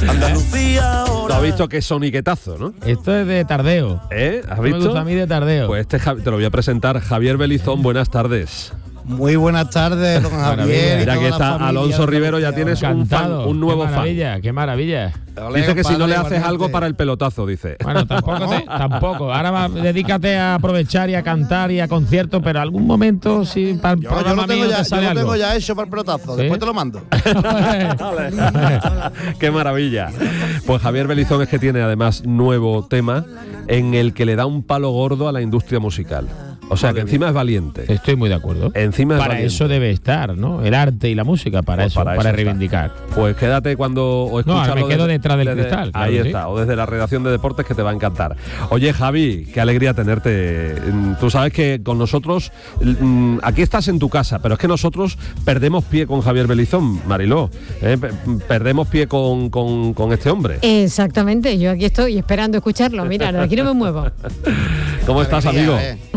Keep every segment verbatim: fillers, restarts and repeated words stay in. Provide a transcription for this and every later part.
Andalucía ahora. Tú has visto que es soniquetazo, ¿no? Esto es de Tardeo. ¿Eh? ¿Has Esto visto? Me gusta a mí de Tardeo. Pues este te lo voy a presentar. Javier Belizón, buenas tardes. Muy buenas tardes, don Javier. Mira, aquí está Alonso Rivero, ya tienes un, fan, un nuevo qué maravilla, fan. Qué maravilla. Dice que si no le haces algo para el pelotazo, dice. Bueno, tampoco, te, tampoco. Ahora va, dedícate a aprovechar y a cantar y a conciertos, pero algún momento si para el yo, programa yo lo tengo, mío ya, te sale yo lo tengo algo. ya hecho para el pelotazo, ¿Sí? Después te lo mando. Qué maravilla. Pues Javier Belizón es que tiene además nuevo tema en el que le da un palo gordo a la industria musical. O sea, que encima es valiente. Estoy muy de acuerdo. Encima es para valiente. eso debe estar, ¿no? El arte y la música, para Pues eso, para para, eso reivindicar. está. Pues quédate cuando o No, ahora me escúchalo quedo desde- detrás del desde- cristal, claro ahí que sí. está, o desde la redacción de deportes, que te va a encantar. Oye, Javi, qué alegría tenerte. Mm, Tú sabes que con nosotros, mm, aquí estás en tu casa, pero es que nosotros perdemos pie con Javier Belizón, Mariló. ¿eh? Pe- Perdemos pie con, con, con este hombre. Exactamente, yo aquí estoy esperando escucharlo. Mira, de aquí no me muevo. ¿Cómo estás, Alegría, amigo? eh.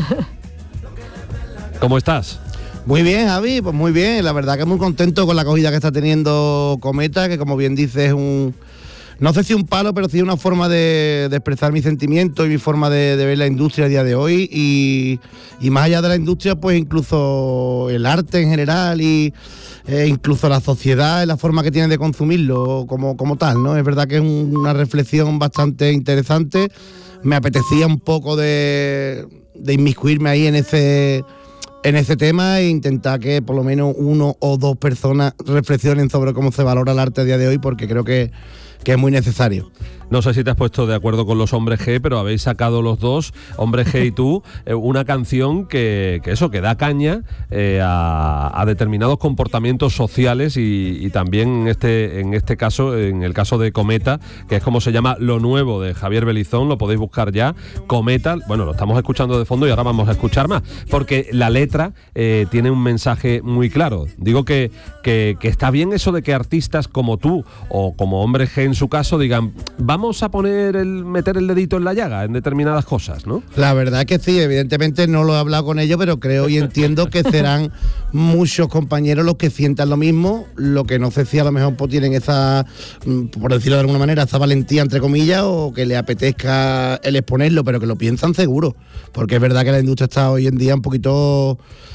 ¿Cómo estás? Muy bien, Javi, pues muy bien. La verdad que muy contento con la acogida que está teniendo Cometa, que como bien dices es un... No sé si un palo, pero sí una forma de, de expresar mis sentimientos y mi forma de, de ver la industria a día de hoy. Y, y más allá de la industria, pues incluso el arte en general y eh, incluso la sociedad, la forma que tiene de consumirlo como, como tal, ¿no? Es verdad que es un- una reflexión bastante interesante. Me apetecía un poco de, de inmiscuirme ahí en ese... en ese tema e intentar que por lo menos uno o dos personas reflexionen sobre cómo se valora el arte a día de hoy, porque creo que, que es muy necesario. No sé si te has puesto de acuerdo con los Hombres G, pero habéis sacado los dos, Hombres G y tú, eh, una canción que, que eso, que da caña eh, a, a determinados comportamientos sociales y, y también en este, en este caso, en el caso de Cometa, que es como se llama Lo Nuevo de Javier Belizón, lo podéis buscar ya, Cometa, bueno, lo estamos escuchando de fondo y ahora vamos a escuchar más, porque la letra eh, tiene un mensaje muy claro. Digo que, que, que está bien eso de que artistas como tú, o como Hombres G en su caso, digan, vamos Vamos a poner el meter el dedito en la llaga en determinadas cosas, ¿no? La verdad es que sí, evidentemente no lo he hablado con ellos, pero creo y entiendo que serán muchos compañeros los que sientan lo mismo, lo que no sé si a lo mejor pues, tienen esa, por decirlo de alguna manera, esa valentía entre comillas, o que le apetezca el exponerlo, pero que lo piensan seguro, porque es verdad que la industria está hoy en día un poquito...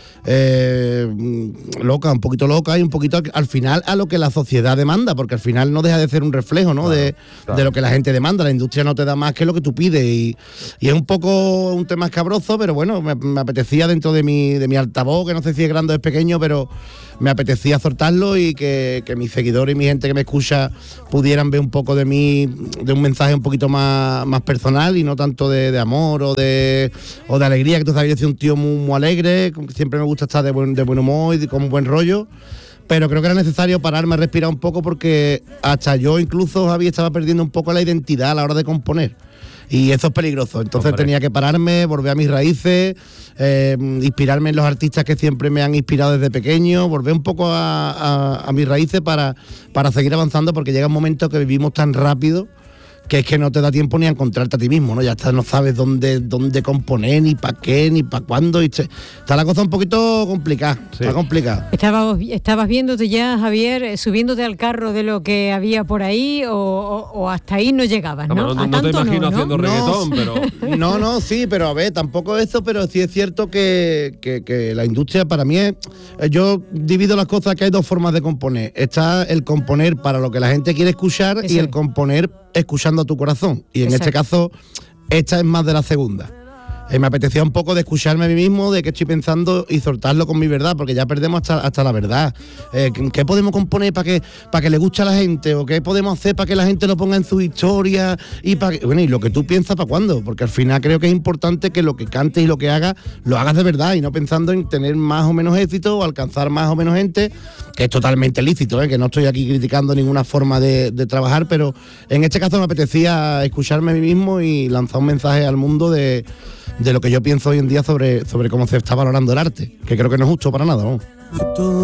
Eh, loca, un poquito loca y un poquito al, al final a lo que la sociedad demanda, porque al final no deja de ser un reflejo, ¿no? Claro, de, claro. de lo que la gente demanda. La industria no te da más que lo que tú pides y, y es un poco un tema escabroso, pero bueno, me, me apetecía dentro de mi, de mi altavoz, que no sé si es grande o es pequeño, pero me apetecía soltarlo y que, que mis seguidores y mi gente que me escucha pudieran ver un poco de mí, de un mensaje un poquito más, más personal y no tanto de, de amor o de, o de alegría, que tú sabes, yo soy un tío muy, muy alegre, siempre me gusta estar de buen, de buen humor y de- con buen rollo, pero creo que era necesario pararme a respirar un poco porque hasta yo incluso, Javi, estaba perdiendo un poco la identidad a la hora de componer. Y eso es peligroso, entonces Hombre. tenía que pararme, volver a mis raíces, eh, inspirarme en los artistas que siempre me han inspirado desde pequeño, volver un poco a, a- a mis raíces para, para seguir avanzando, porque llega un momento que vivimos tan rápido que es que no te da tiempo ni a encontrarte a ti mismo, ¿no? Ya está, no sabes dónde, dónde componer, ni para qué, ni para cuándo, y che- está la cosa un poquito complicada, Sí. está complicada. ¿Estabas, estabas viéndote ya, Javier, eh, subiéndote al carro de lo que había por ahí o, o- o hasta ahí no llegabas, ¿no? Vamos, no, A no te tanto imagino ¿no? haciendo No, reggaetón, sí. pero... No, no, sí, pero a ver, tampoco eso, pero sí es cierto que, que- que la industria para mí es... eh, Yo divido las cosas, que hay dos formas de componer. Está el componer para lo que la gente quiere escuchar Eso y el es. componer escuchando a tu corazón. Y en Exacto. este caso, esta es más de la segunda. Eh, me apetecía un poco de escucharme a mí mismo, de qué estoy pensando y soltarlo con mi verdad, porque ya perdemos hasta, hasta la verdad. Eh, ¿Qué podemos componer para que, para que le guste a la gente? ¿O qué podemos hacer para que la gente lo ponga en su historia? Y para que, bueno, y lo que tú piensas, ¿para cuándo? Porque al final creo que es importante que lo que cantes y lo que hagas, lo hagas de verdad y no pensando en tener más o menos éxito o alcanzar más o menos gente, que es totalmente lícito, ¿eh? Que no estoy aquí criticando ninguna forma de, de trabajar, pero en este caso me apetecía escucharme a mí mismo y lanzar un mensaje al mundo de de lo que yo pienso hoy en día sobre, sobre cómo se está valorando el arte, que creo que no es justo para nada, ¿no?